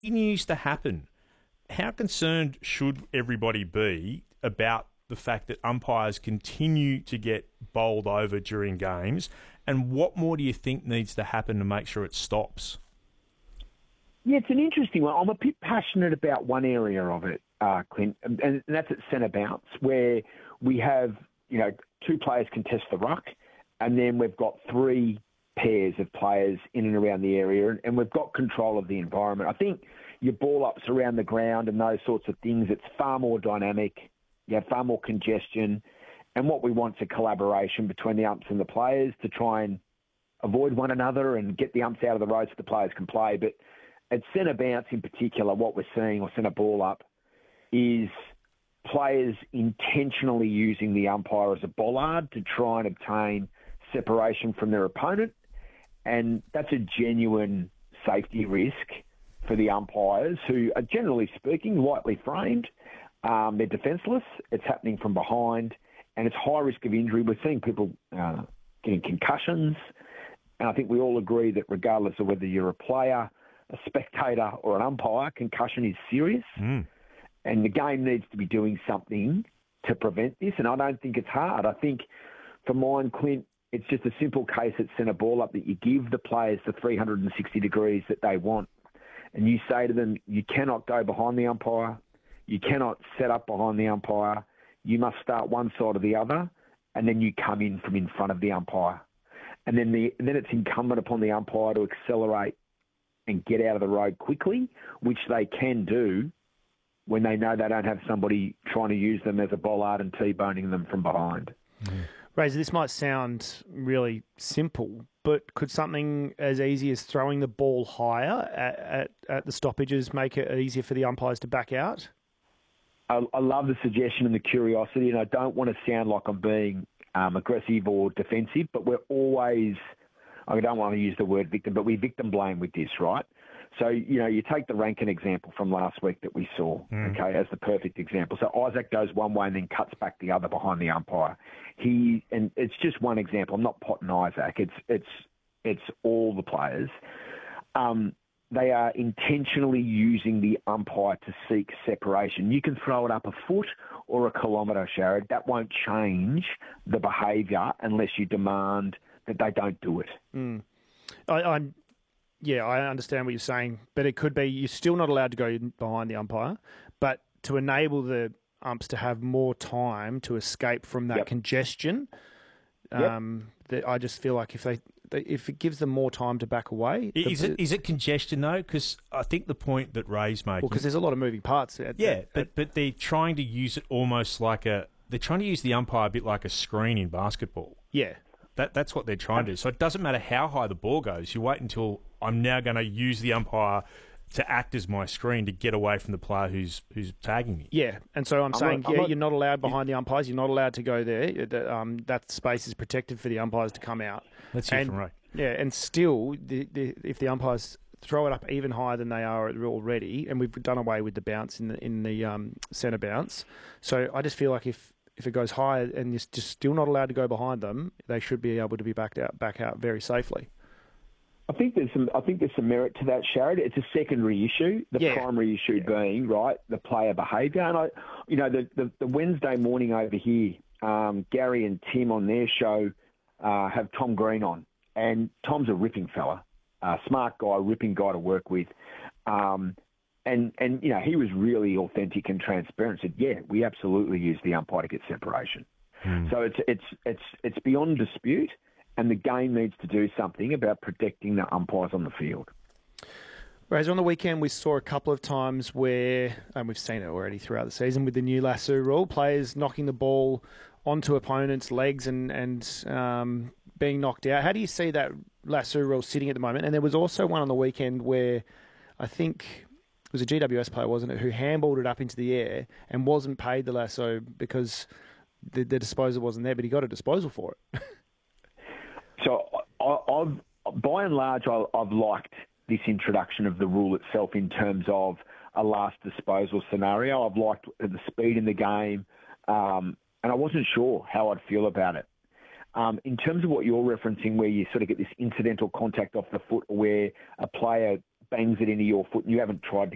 continues to happen, how concerned should everybody be about the fact that umpires continue to get bowled over during games? And what more do you think needs to happen to make sure it stops? Yeah, it's an interesting one. I'm a bit passionate about one area of it, Clint, and that's at centre bounce, where we have, two players contest the ruck, and then we've got three pairs of players in and around the area, and we've got control of the environment. I think your ball-ups around the ground and those sorts of things, it's far more dynamic. You have far more congestion, and what we want is a collaboration between the umps and the players to try and avoid one another and get the umps out of the road so the players can play. But at centre bounce in particular, what we're seeing, or centre ball up, is players intentionally using the umpire as a bollard to try and obtain separation from their opponent. And that's a genuine safety risk for the umpires, who are, generally speaking, lightly framed. They're defenceless. It's happening from behind, and it's high risk of injury. We're seeing people getting concussions. And I think we all agree that regardless of whether you're a player, a spectator, or an umpire, concussion is serious. And the game needs to be doing something to prevent this. And I don't think it's hard. I think, for mine, Clint, it's just a simple case at centre ball up that you give the players the 360 degrees that they want. And you say to them, you cannot go behind the umpire. You cannot set up behind the umpire. You must start one side or the other, and then you come in from in front of the umpire. And then it's incumbent upon the umpire to accelerate and get out of the road quickly, which they can do when they know they don't have somebody trying to use them as a bollard and T-boning them from behind. Razor, this might sound really simple, but could something as easy as throwing the ball higher at the stoppages make it easier for the umpires to back out? I love the suggestion and the curiosity, and I don't want to sound like I'm being aggressive or defensive, but we're always, I don't want to use the word victim, but we victim blame with this, right? So, you take the Rankin example from last week that we saw, okay, as the perfect example. So Isaac goes one way and then cuts back the other behind the umpire. And it's just one example. I'm not potting Isaac. It's all the players. They are intentionally using the umpire to seek separation. You can throw it up a foot or a kilometre, Sharad. That won't change the behaviour unless you demand that they don't do it. I understand what you're saying, but it could be you're still not allowed to go behind the umpire, but to enable the umps to have more time to escape from that congestion, that I just feel like if it gives them more time to back away... Is it congestion, though? Because I think the point that Ray's making... Well, because there's a lot of moving parts. But they're trying to use it almost like they're trying to use the umpire a bit like a screen in basketball. Yeah. That's what they're trying to do. So it doesn't matter how high the ball goes. You wait until I'm now going to use the umpire to act as my screen to get away from the player who's tagging me. Yeah, and so I'm saying, you're not allowed behind the umpires. You're not allowed to go there. That space is protected for the umpires to come out. Let's hear from Ray. Yeah, and still, if the umpires throw it up even higher than they are already, and we've done away with the bounce in the centre bounce, so I just feel like if it goes higher and you're just still not allowed to go behind them, they should be able to be back out very safely. I think there's some merit to that, Sharad. It's a secondary issue. The primary issue being the player behaviour. And the Wednesday morning over here, Gary and Tim on their show have Tom Green on, and Tom's a ripping fella, smart guy, ripping guy to work with. And he was really authentic and transparent. Said, we absolutely use the umpire to get separation. So it's beyond dispute. And the game needs to do something about protecting the umpires on the field. Whereas on the weekend, we saw a couple of times where, and we've seen it already throughout the season with the new lasso rule, players knocking the ball onto opponents' legs and being knocked out. How do you see that lasso rule sitting at the moment? And there was also one on the weekend where I think it was a GWS player, wasn't it, who handballed it up into the air and wasn't paid the lasso because the disposal wasn't there, but he got a disposal for it. So by and large, I've liked this introduction of the rule itself in terms of a last disposal scenario. I've liked the speed in the game, and I wasn't sure how I'd feel about it. In terms of what you're referencing, where you sort of get this incidental contact off the foot where a player bangs it into your foot and you haven't tried to